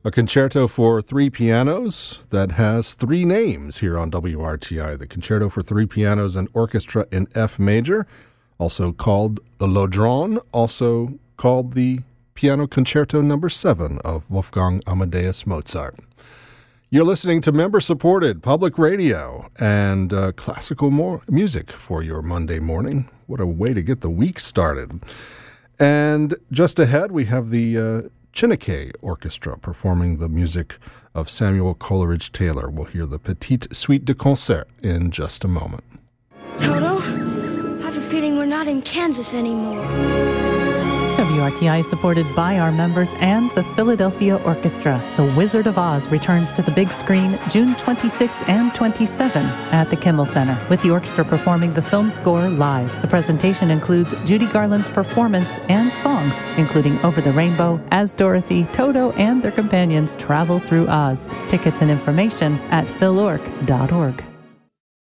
A concerto for three pianos that has three names here on WRTI. The Concerto for Three Pianos and Orchestra in F major, also called the Lodron, also called the Piano Concerto No. 7 of Wolfgang Amadeus Mozart. You're listening to member-supported public radio and classical music for your Monday morning. What a way to get the week started. And just ahead, we have the Chineke Orchestra performing the music of Samuel Coleridge Taylor. We'll hear the Petite Suite de Concert in just a moment. Toto, I have a feeling we're not in Kansas anymore. WRTI is supported by our members and the Philadelphia Orchestra. The Wizard of Oz returns to the big screen June 26 and 27 at the Kimmel Center, with the orchestra performing the film score live. The presentation includes Judy Garland's performance and songs, including Over the Rainbow, as Dorothy, Toto, and their companions travel through Oz. Tickets and information at philorg.org.